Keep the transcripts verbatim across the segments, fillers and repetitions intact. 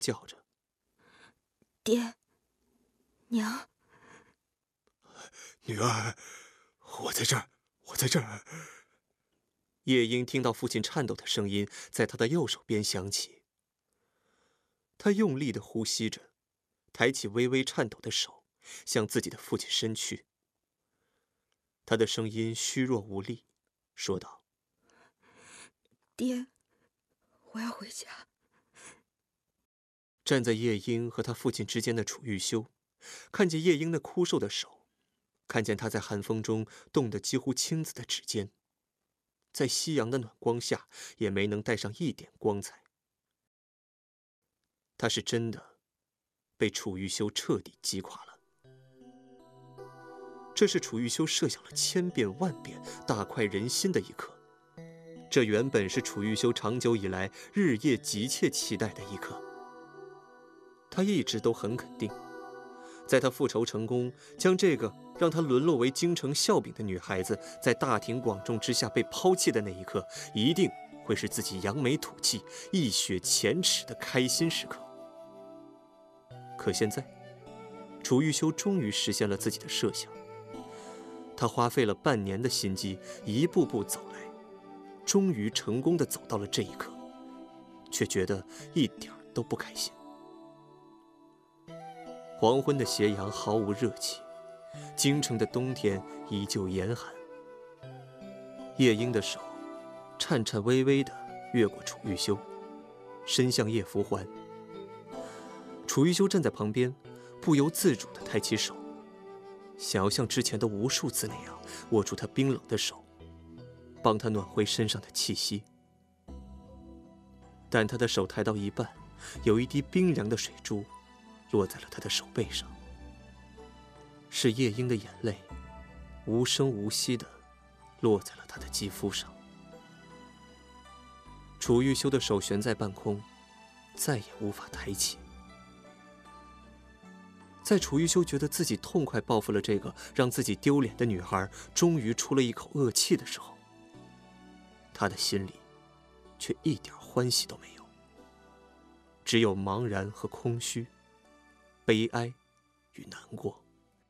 叫着：“ 爹，娘， 女儿，我在这儿，我在这儿。” 夜莺听到父亲颤抖的声音在他的右手边响起，他用力地呼吸着，抬起微微颤抖的手，向自己的父亲伸去。他的声音虚弱无力，说道：“ 爹，我要回家。” 站在夜莺和他父亲之间的楚玉修，看见夜莺那枯瘦的手，看见他在寒风中冻得几乎青紫的指尖，在夕阳的暖光下也没能带上一点光彩。他是真的被楚玉修彻底击垮了。这是楚玉修设想了千遍万遍、大快人心的一刻。这原本是楚玉修长久以来日夜急切期待的一刻。他一直都很肯定，在他复仇成功，将这个让他沦落为京城笑柄的女孩子在大庭广众之下被抛弃的那一刻，一定会是自己扬眉吐气、一雪前耻的开心时刻。可现在，楚玉修终于实现了自己的设想。他花费了半年的心机，一步步走来，终于成功地走到了这一刻，却觉得一点都不开心。黄昏的斜阳毫无热气，京城的冬天依旧严寒。夜莺的手颤颤巍巍地越过楚玉修，伸向叶福环。楚玉修站在旁边，不由自主地抬起手，想要像之前的无数次那样握住他冰冷的手，帮他暖回身上的气息。但他的手抬到一半，有一滴冰凉的水珠落在了他的手背上，是夜莺的眼泪，无声无息地落在了他的肌肤上。楚玉修的手悬在半空，再也无法抬起。在楚玉修觉得自己痛快报复了这个让自己丢脸的女孩，终于出了一口恶气的时候，他的心里却一点欢喜都没有，只有茫然和空虚，悲哀与难过。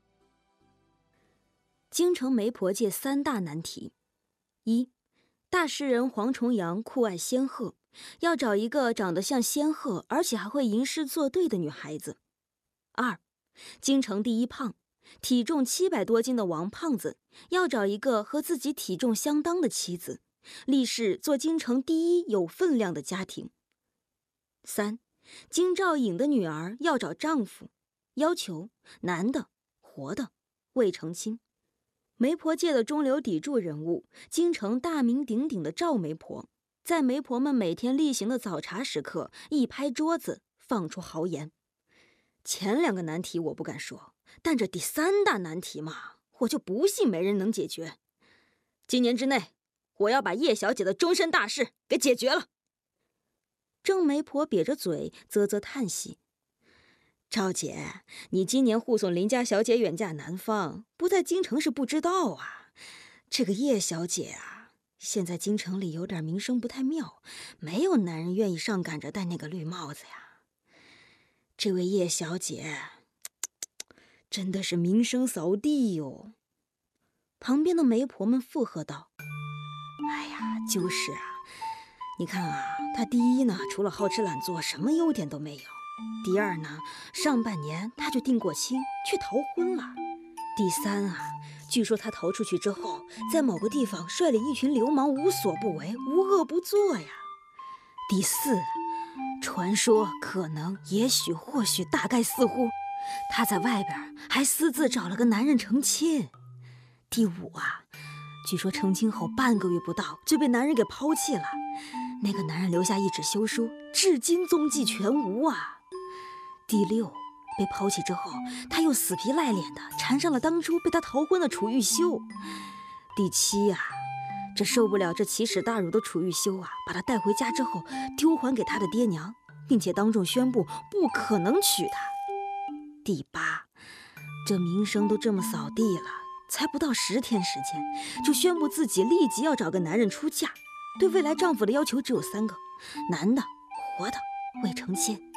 京城媒婆界三大难题：一，大诗人黄重阳酷爱仙鹤，要找一个长得像仙鹤而且还会吟诗作对的女孩子；二，京城第一胖，体重七百多斤的王胖子，要找一个和自己体重相当的妻子，立誓做京城第一有分量的家庭；三，京兆尹的女儿要找丈夫，要求男的、活的、未成亲。媒婆界的中流砥柱人物，京城大名鼎鼎的赵媒婆，在媒婆们每天例行的早茶时刻，一拍桌子，放出豪言：前两个难题我不敢说，但这第三大难题嘛，我就不信没人能解决。今年之内，我要把叶小姐的终身大事给解决了。郑媒婆瘪着嘴，啧啧叹息：赵姐，你今年护送林家小姐远嫁南方，不在京城是不知道啊。这个叶小姐啊，现在京城里有点名声不太妙，没有男人愿意上赶着戴那个绿帽子呀。这位叶小姐真的是名声扫地哟。旁边的媒婆们附和道：哎呀，就是啊，你看啊，她第一呢，除了好吃懒做，什么优点都没有；第二呢，上半年她就定过亲，去逃婚了；第三啊，据说她逃出去之后，在某个地方率领一群流氓，无所不为，无恶不作呀；第四，传说可能也许或许大概似乎，她在外边还私自找了个男人成亲；第五啊，据说成亲后半个月不到就被男人给抛弃了，那个男人留下一纸休书，至今踪迹全无啊。第六，被抛弃之后，他又死皮赖脸的缠上了当初被他逃婚的楚玉修。第七啊，这受不了这奇耻大辱的楚玉修啊，把他带回家之后丢还给他的爹娘，并且当众宣布不可能娶她。第八，这名声都这么扫地了，才不到十天时间，就宣布自己立即要找个男人出嫁，对未来丈夫的要求只有三个：男的、活的、未成亲。